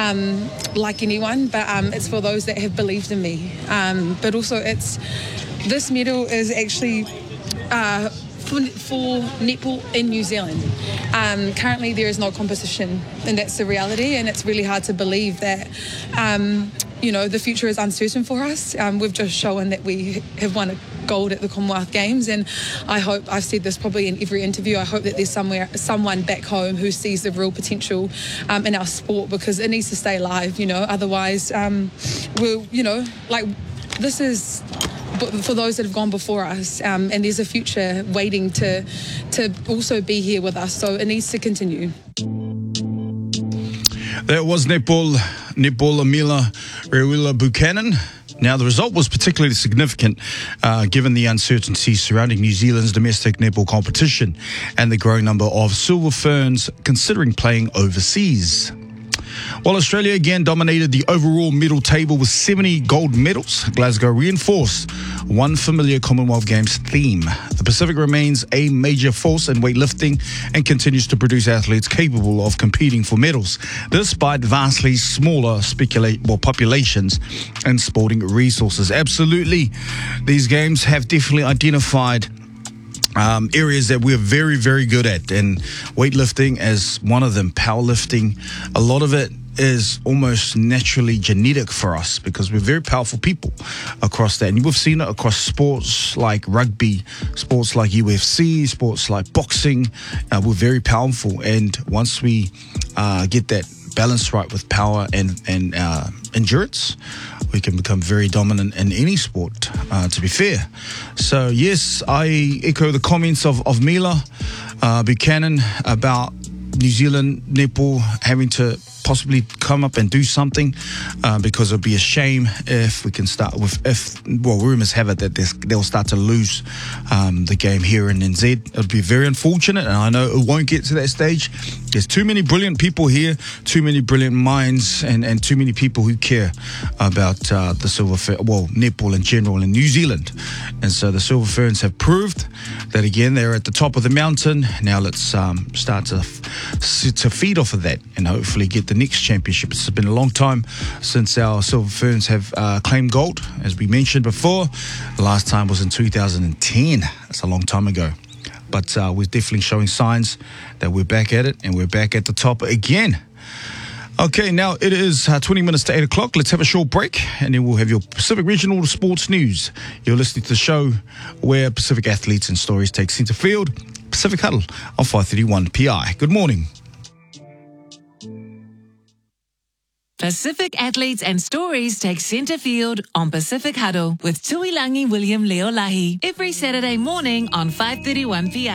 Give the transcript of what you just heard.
like anyone, but it's for those that have believed in me. But also this medal is actually for netball in New Zealand. Currently there is no competition, and that's the reality, and it's really hard to believe that the future is uncertain for us. We've just shown that we have won a gold at the Commonwealth Games, and I hope, I've said this probably in every interview, I hope that there's someone back home who sees the real potential in our sport, because it needs to stay alive, otherwise this is for those that have gone before us, and there's a future waiting to also be here with us, so it needs to continue. That was netballer Mila Rewila Buchanan. Now, the result was particularly significant given the uncertainty surrounding New Zealand's domestic netball competition and the growing number of Silver Ferns considering playing overseas. While Australia again dominated the overall medal table with 70 gold medals, Glasgow reinforced one familiar Commonwealth Games theme. The Pacific remains a major force in weightlifting and continues to produce athletes capable of competing for medals, despite vastly smaller populations and sporting resources. Absolutely, these games have definitely identified areas that we're very, very good at, and weightlifting as one of them. Powerlifting, a lot of it is almost naturally genetic for us because we're very powerful people across that. And we've seen it across sports like rugby, sports like UFC, sports like boxing. We're very powerful, and once we get that balance right with power and endurance, we can become very dominant in any sport, to be fair. So, yes, I echo the comments of Mila Buchanan about New Zealand netball having to possibly come up and do something, because it would be a shame if we can start with, rumours have it that they'll start to lose the game here in NZ. It would be very unfortunate, and I know it won't get to that stage. There's too many brilliant people here, too many brilliant minds, and too many people who care about the netball in general in New Zealand. And so the Silver Ferns have proved that, again, they're at the top of the mountain. Now let's start to feed off of that and hopefully get the next championship. It's been a long time since our Silver Ferns have claimed gold, as we mentioned before. The last time was in 2010. That's a long time ago. But we're definitely showing signs that we're back at it, and we're back at the top again. Okay, now it is 20 minutes to 8 o'clock. Let's have a short break, and then we'll have your Pacific Regional Sports News. You're listening to the show where Pacific athletes and stories take centre field. Pacific Huddle on 531 PI. Good morning. Pacific athletes and stories take centre field on Pacific Huddle with Tuilangi William Leolahi every Saturday morning on 531 PI.